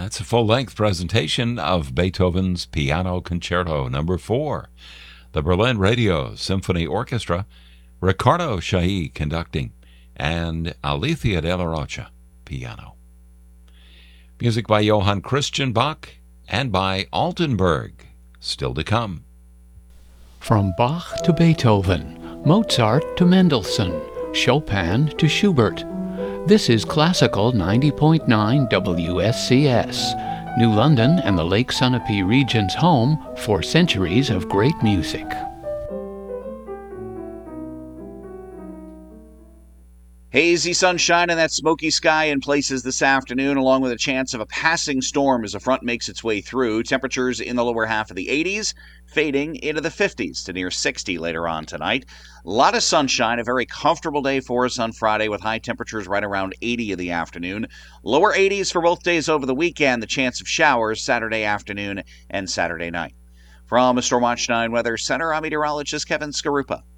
That's a full-length presentation of Beethoven's Piano Concerto No. 4. The Berlin Radio Symphony Orchestra, Ricardo Chailly conducting, and Alicia de la Rocha, piano. Music by Johann Christian Bach and by Altenberg, still to come. From Bach to Beethoven, Mozart to Mendelssohn, Chopin to Schubert. This is Classical 90.9 WSCS, New London and the Lake Sunapee region's home for centuries of great music. Hazy sunshine and that smoky sky in places this afternoon, along with a chance of a passing storm as the front makes its way through. Temperatures in the lower half of the 80s, fading into the 50s to near 60 later on tonight. A lot of sunshine, a very comfortable day for us on Friday with high temperatures right around 80 in the afternoon. Lower 80s for both days over the weekend, the chance of showers Saturday afternoon and Saturday night. From the Stormwatch 9 Weather Center, I'm meteorologist Kevin Skarupa.